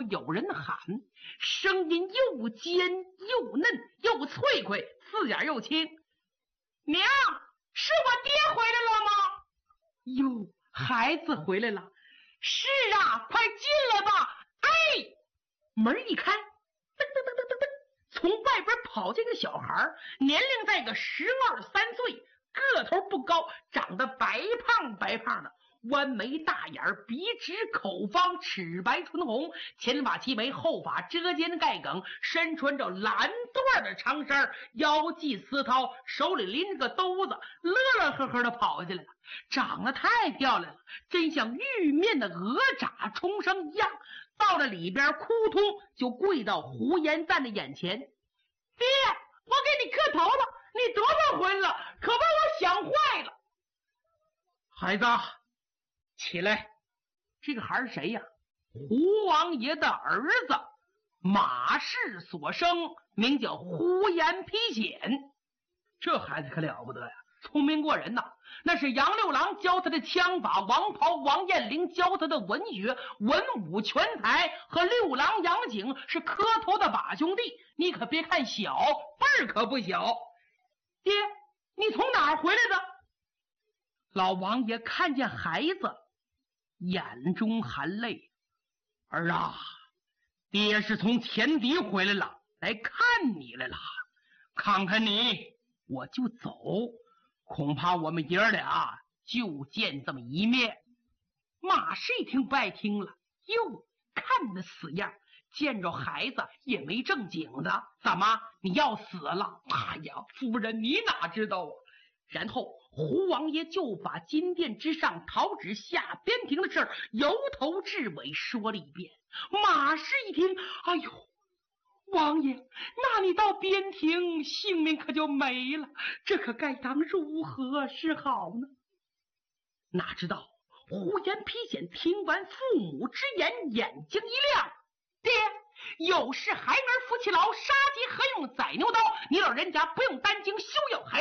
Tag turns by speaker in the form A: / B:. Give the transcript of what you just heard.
A: 有人喊，声音又尖又嫩又脆快，字眼又轻。娘，是我爹回来了吗？哟，孩子回来了。是啊，快进来吧。哎，门一开，噔噔噔噔噔噔，从外边跑进个小孩，年龄在个12、13岁，个头不高，长得白胖白胖的，弯眉大眼，鼻直口方，齿白唇红，前发齐眉，后发遮肩盖梗，身穿着蓝缎的长衫，腰系丝绦，手里拎着个兜子，乐乐呵呵的跑进来了。长得太漂亮了，真像玉面的鹅爪重生一样。到了里边，扑通就跪到胡延赞的眼前。爹，我给你磕头了，你多少回来了，可把我想坏了。孩子，起来。这个孩是谁呀？胡王爷的儿子，马氏所生，名叫胡延丕显。这孩子可了不得呀，聪明过人呐！那是杨六郎教他的枪法，王袍王彦霖教他的文学，文武全才，和六郎杨景是磕头的把兄弟。你可别看小，辈儿可不小。爹，你从哪儿回来的？老王爷看见孩子，眼中含泪。儿啊，爹是从前敌回来了，来看你来了。看看你，我就走。恐怕我们爷儿俩就见这么一面。马氏一听不爱听了，哟，看那死样，见着孩子也没正经的。怎么你要死了？哎呀，夫人你哪知道啊？然后胡王爷就把金殿之上讨旨下边庭的事儿由头至尾说了一遍。马氏一听，哎呦，王爷，那你到边庭性命可就没了，这可该当如何是好呢？哪知道胡延丕显听完父母之言，眼睛一亮。爹，有事孩儿夫妻劳，杀鸡何用宰牛刀，你老人家不用担惊，休要孩